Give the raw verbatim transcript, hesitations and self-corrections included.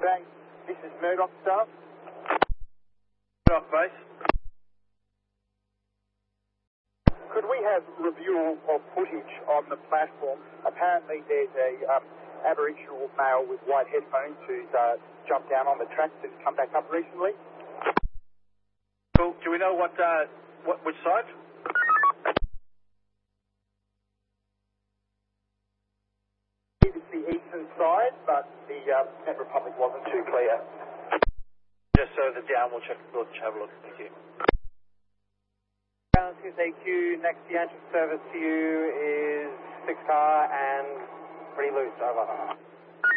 Bang, this is Murdoch staff. Murdoch base. Could we have review of footage on the platform? Apparently there's a um, Aboriginal male with white headphones who's uh, jumped down on the tracks and come back up recently. Cool. Do we know what, uh, what which side? It's the eastern side, but the uh, Net Republic wasn't too clear. Just so the down, we'll check, we'll have a look. Thank you. Ground six A Q, next Yanchuk service to you is six car and pretty loose, over.